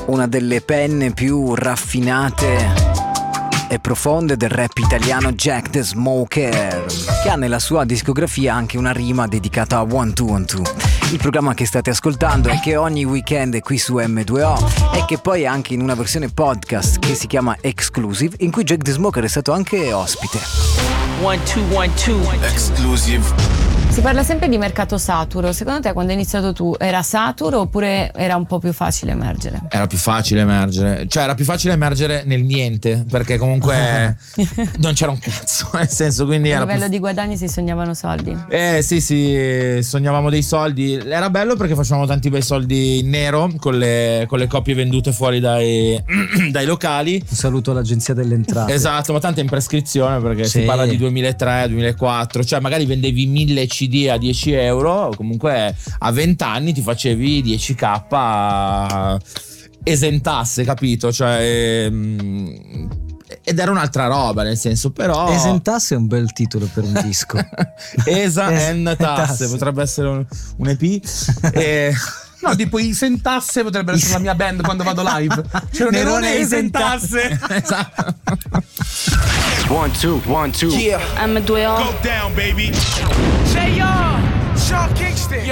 una delle penne più raffinate e profonde del rap italiano, Jack the Smoker, che ha nella sua discografia anche una rima dedicata a 1212. Il programma che state ascoltando e che ogni weekend è qui su M2O e che poi è anche in una versione podcast che si chiama Exclusive, in cui Jack the Smoker è stato anche ospite. 1212 Exclusive. Si parla sempre di mercato saturo. Secondo te, quando hai iniziato tu, era saturo oppure era un po' più facile emergere? Era più facile emergere, cioè era più facile emergere nel niente, perché comunque non c'era un cazzo, nel senso, quindi A era livello più... di guadagni si sognavano soldi. Sì, sognavamo dei soldi. Era bello perché facevamo tanti bei soldi in nero con le copie vendute fuori dai locali. Un saluto all'agenzia delle entrate. Esatto, ma tanto è in prescrizione perché Sì. si parla di 2003, 2004, cioè magari vendevi 1000 CD a 10 euro, comunque a 20 anni ti facevi 10k esentasse, capito? Cioè ed era un'altra roba, nel senso, però Esentasse è un bel titolo per un disco. Esentasse potrebbe essere un EP. No, tipo i Sentasse potrebbero essere la mia band quando vado live. C'è un Nerone e Sentasse. Esatto. 1212. Yeah. M2O. Go down, baby. Say yo, Sean Kingston.